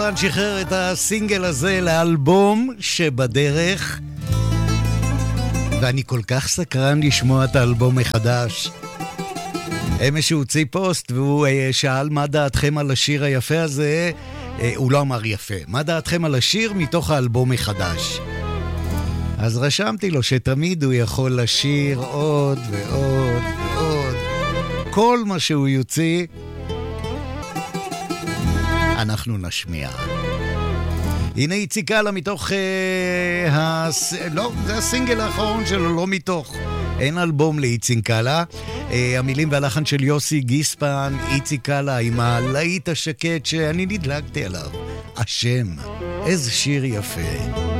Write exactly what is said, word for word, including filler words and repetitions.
גולן שחרר את הסינגל הזה לאלבום שבדרך, ואני כל כך סקרן לשמוע את האלבום מחדש. אמש הוא הוציא פוסט והוא שאל מה דעתכם על השיר היפה הזה. הוא לא אמר יפה, מה דעתכם על השיר מתוך האלבום מחדש. אז רשמתי לו שתמיד הוא יכול לשיר עוד ועוד ועוד. כל מה שהוא יוציא אנחנו נשמיע. הנה איציק קאלה מתוך אה, הס... לא, זה הסינגל האחרון שלו, לא מתוך. אין אלבום לאיציק קאלה. אה, המילים והלחן של יוסי גיספן, איציק קאלה עם הלהיט השקט שאני נדלקתי עליו. השם, איזה שיר יפה.